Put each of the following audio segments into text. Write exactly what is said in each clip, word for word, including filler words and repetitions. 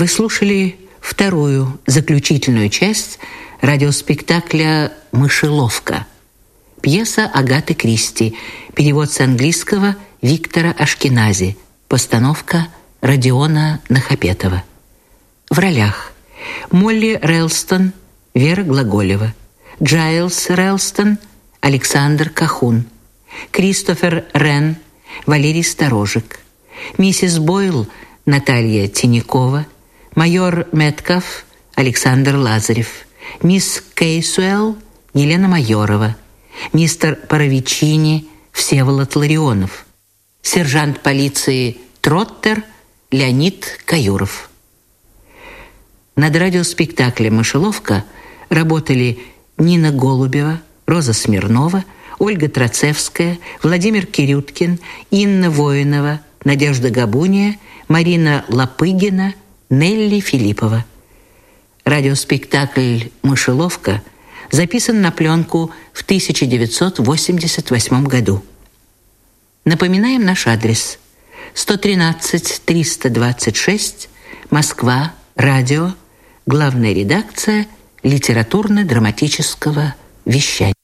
Вы слушали вторую, заключительную часть радиоспектакля «Мышеловка». Пьеса Агаты Кристи, перевод с английского Виктора Ашкенази, постановка Родиона Нахапетова. В ролях Молли Рэлстон, Вера Глаголева, Джайлс Рэлстон, Александр Кахун, Кристофер Рен, Валерий Сторожик, миссис Бойл, Наталья Тинякова, майор Метков, Александр Лазарев, мисс Кейсуэлл, Елена Майорова, мистер Паровичини, Всеволод Ларионов, сержант полиции Троттер, Леонид Каюров. Над радиоспектаклем «Мышеловка» работали Нина Голубева, Роза Смирнова, Ольга Троцевская, Владимир Кирюткин, Инна Воинова, Надежда Габуния, Марина Лопыгина, Нелли Филиппова. Радиоспектакль «Мышеловка» записан на пленку в тысяча девятьсот восемьдесят восьмом году. Напоминаем наш адрес: сто тринадцать триста двадцать шесть, Москва, радио, главная редакция литературно-драматического вещания.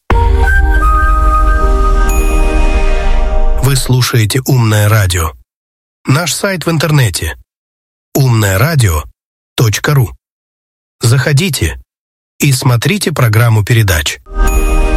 Вы слушаете «Умное радио». Наш сайт в интернете умное радио точка ру. Заходите и смотрите программу передач.